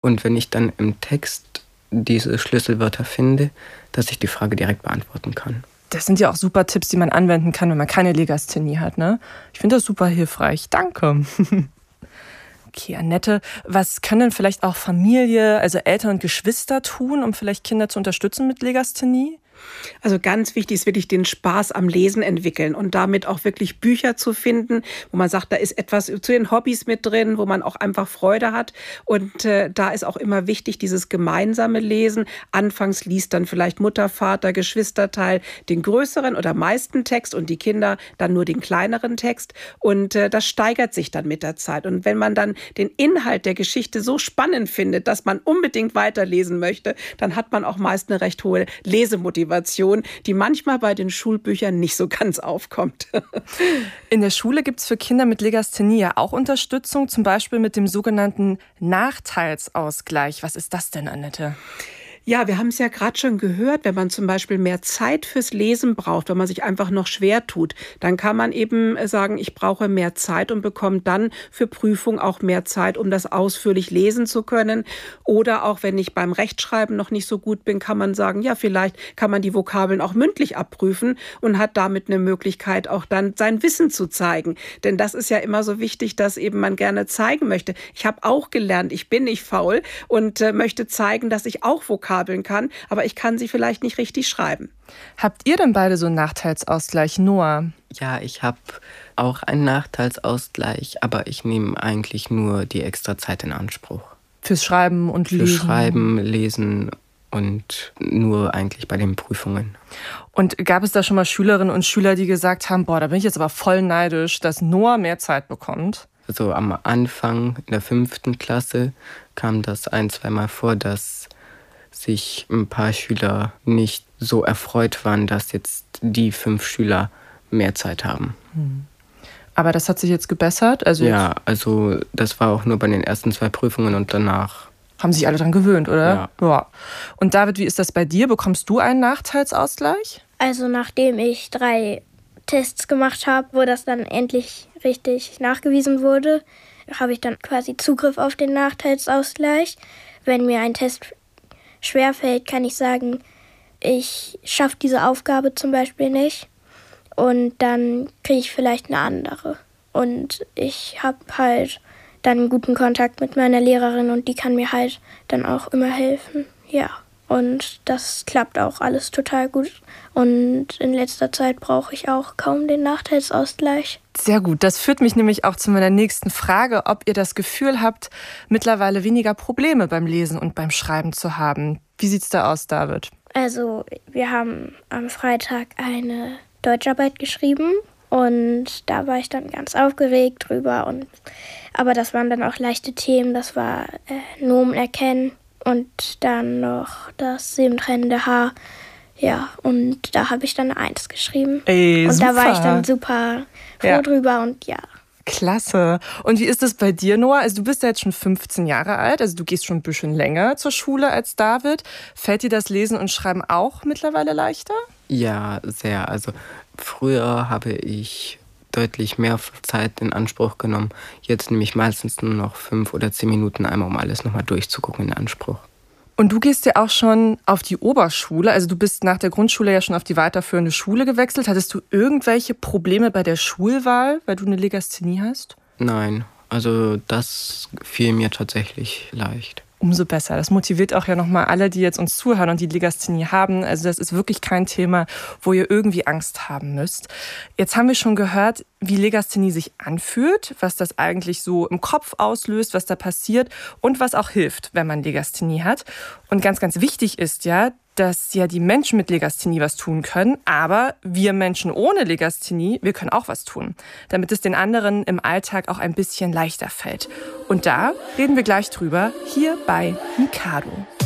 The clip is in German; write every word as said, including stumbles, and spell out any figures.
Und wenn ich dann im Text diese Schlüsselwörter finde, dass ich die Frage direkt beantworten kann. Das sind ja auch super Tipps, die man anwenden kann, wenn man keine Legasthenie hat, ne? Ich finde das super hilfreich. Danke. Okay, Annette, was können denn vielleicht auch Familie, also Eltern und Geschwister tun, um vielleicht Kinder zu unterstützen mit Legasthenie? Also ganz wichtig ist wirklich den Spaß am Lesen entwickeln und damit auch wirklich Bücher zu finden, wo man sagt, da ist etwas zu den Hobbys mit drin, wo man auch einfach Freude hat. Und äh, da ist auch immer wichtig dieses gemeinsame Lesen. Anfangs liest dann vielleicht Mutter, Vater, Geschwisterteil den größeren oder meisten Text und die Kinder dann nur den kleineren Text. Und äh, das steigert sich dann mit der Zeit. Und wenn man dann den Inhalt der Geschichte so spannend findet, dass man unbedingt weiterlesen möchte, dann hat man auch meist eine recht hohe Lesemotivation, die manchmal bei den Schulbüchern nicht so ganz aufkommt. In der Schule gibt es für Kinder mit Legasthenie ja auch Unterstützung, zum Beispiel mit dem sogenannten Nachteilsausgleich. Was ist das denn, Annette? Ja, wir haben es ja gerade schon gehört, wenn man zum Beispiel mehr Zeit fürs Lesen braucht, wenn man sich einfach noch schwer tut, dann kann man eben sagen, ich brauche mehr Zeit und bekomme dann für Prüfung auch mehr Zeit, um das ausführlich lesen zu können. Oder auch wenn ich beim Rechtschreiben noch nicht so gut bin, kann man sagen, ja, vielleicht kann man die Vokabeln auch mündlich abprüfen und hat damit eine Möglichkeit, auch dann sein Wissen zu zeigen. Denn das ist ja immer so wichtig, dass eben man gerne zeigen möchte. Ich habe auch gelernt, ich bin nicht faul und äh, möchte zeigen, dass ich auch Vokabeln kann, aber ich kann sie vielleicht nicht richtig schreiben. Habt ihr denn beide so einen Nachteilsausgleich, Noah? Ja, ich habe auch einen Nachteilsausgleich, aber ich nehme eigentlich nur die extra Zeit in Anspruch. Fürs Schreiben und Lesen? Fürs Schreiben, Lesen und nur eigentlich bei den Prüfungen. Und gab es da schon mal Schülerinnen und Schüler, die gesagt haben, boah, da bin ich jetzt aber voll neidisch, dass Noah mehr Zeit bekommt? Also am Anfang in der fünften Klasse kam das ein, zweimal vor, dass sich ein paar Schüler nicht so erfreut waren, dass jetzt die fünf Schüler mehr Zeit haben. Aber das hat sich jetzt gebessert? Also ja, also das war auch nur bei den ersten zwei Prüfungen und danach. Haben sich alle dran gewöhnt, oder? Ja. ja. Und David, wie ist das bei dir? Bekommst du einen Nachteilsausgleich? Also nachdem ich drei Tests gemacht habe, wo das dann endlich richtig nachgewiesen wurde, habe ich dann quasi Zugriff auf den Nachteilsausgleich. Wenn mir ein Test schwerfällt, kann ich sagen, ich schaffe diese Aufgabe zum Beispiel nicht und dann kriege ich vielleicht eine andere. Und ich habe halt dann einen guten Kontakt mit meiner Lehrerin und die kann mir halt dann auch immer helfen. Ja, und das klappt auch alles total gut. Und in letzter Zeit brauche ich auch kaum den Nachteilsausgleich. Sehr gut. Das führt mich nämlich auch zu meiner nächsten Frage, ob ihr das Gefühl habt, mittlerweile weniger Probleme beim Lesen und beim Schreiben zu haben. Wie sieht's da aus, David? Also, wir haben am Freitag eine Deutscharbeit geschrieben und da war ich dann ganz aufgeregt drüber. Und, aber das waren dann auch leichte Themen. Das war äh, Nomen erkennen und dann noch das silbentrennende Haar. Ja, und da habe ich dann eine Eins geschrieben. Ey, und super. da war ich dann super froh ja. drüber und ja. Klasse. Und wie ist es bei dir, Noah? Also du bist ja jetzt schon fünfzehn Jahre alt, also du gehst schon ein bisschen länger zur Schule als David. Fällt dir das Lesen und Schreiben auch mittlerweile leichter? Ja, sehr. Also früher habe ich deutlich mehr Zeit in Anspruch genommen. Jetzt nehme ich meistens nur noch fünf oder zehn Minuten einmal, um alles nochmal durchzugucken in Anspruch. Und du gehst ja auch schon auf die Oberschule, also du bist nach der Grundschule ja schon auf die weiterführende Schule gewechselt. Hattest du irgendwelche Probleme bei der Schulwahl, weil du eine Legasthenie hast? Nein, also das fiel mir tatsächlich leicht. Umso besser. Das motiviert auch ja nochmal alle, die jetzt uns zuhören und die Legasthenie haben. Also das ist wirklich kein Thema, wo ihr irgendwie Angst haben müsst. Jetzt haben wir schon gehört, wie Legasthenie sich anfühlt, was das eigentlich so im Kopf auslöst, was da passiert und was auch hilft, wenn man Legasthenie hat. Und ganz, ganz wichtig ist ja, dass ja die Menschen mit Legasthenie was tun können, aber wir Menschen ohne Legasthenie, wir können auch was tun, damit es den anderen im Alltag auch ein bisschen leichter fällt. Und da reden wir gleich drüber, hier bei Mikado.